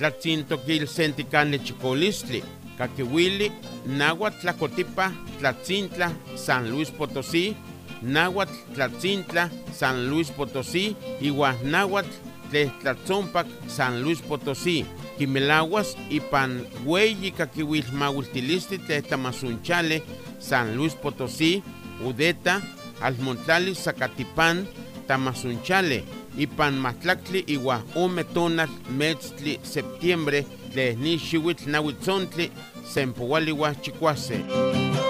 tlatzintokil senticanle chicolistli, caquihuili, náhuatl tlacotipa, tlatzintla, San Luis Potosí, náhuatl tlatzintla, San Luis Potosí, igual náhuatl tlatzompac, San Luis Potosí, quimelaguas y pan hueyi caquihuil mahuiltilistli tletamasunchale, San Luis Potosí, Udeta, Almontlali, Zacatipán, Tamazunchale, y pan matlactli igual umetonal metztli septiembre, de nishiwitl nahuitzontli, sempohualiwa chicuase.